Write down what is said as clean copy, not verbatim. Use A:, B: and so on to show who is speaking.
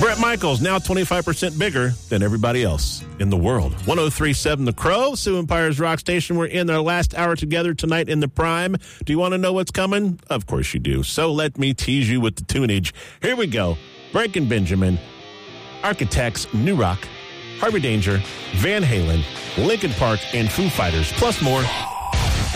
A: Bret Michaels, now 25% bigger than everybody else in the world. 103.7 The Crow, Sioux Empire's rock station. We're in our last hour together tonight in the prime. Do you want to know what's coming? Of course you do. So let me tease you with the tunage. Here we go. Breaking Benjamin, Architects, New Rock, Harvey Danger, Van Halen, Linkin Park, and Foo Fighters, plus more.